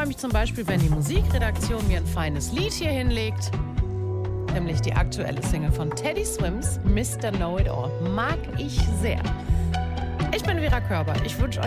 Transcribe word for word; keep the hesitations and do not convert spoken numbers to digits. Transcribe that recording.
freue mich zum Beispiel, wenn die Musikredaktion mir ein feines Lied hier hinlegt. Nämlich die aktuelle Single von Teddy Swims, Mister Know It All. Mag ich sehr. Ich bin Vera Körber. Ich wünsche euch